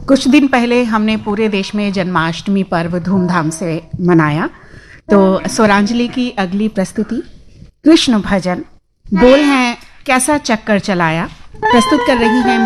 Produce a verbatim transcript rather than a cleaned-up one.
कुछ दिन पहले हमने पूरे देश में जन्माष्टमी पर्व धूमधाम से मनाया। तो स्वरांजलि की अगली प्रस्तुति कृष्ण भजन, बोल हैं कैसा चक्कर चलाया, प्रस्तुत कर रही हैं